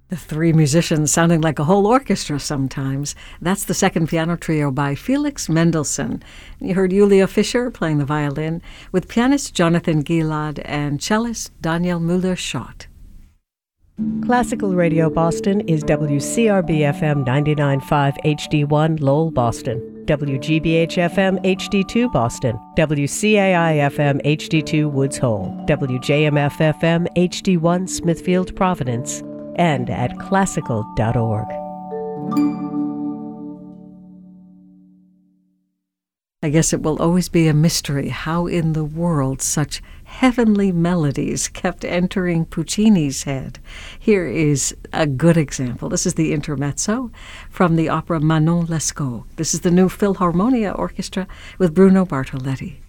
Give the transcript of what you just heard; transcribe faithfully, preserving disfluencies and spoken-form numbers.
The three musicians sounding like a whole orchestra sometimes. That's the second piano trio by Felix Mendelssohn. You heard Julia Fischer playing the violin with pianist Jonathan Gilad and cellist Daniel Müller-Schott. Classical Radio Boston is W C R B F M ninety-nine point five H D one Lowell, Boston, W G B H F M H D two Boston, W C A I F M H D two Woods Hole, W J M F F M H D one Smithfield, Providence, and at classical dot org. I guess it will always be a mystery how in the world such heavenly melodies kept entering Puccini's head. Here is a good example. This is the intermezzo from the opera Manon Lescaut. This is the new Philharmonia Orchestra with Bruno Bartoletti.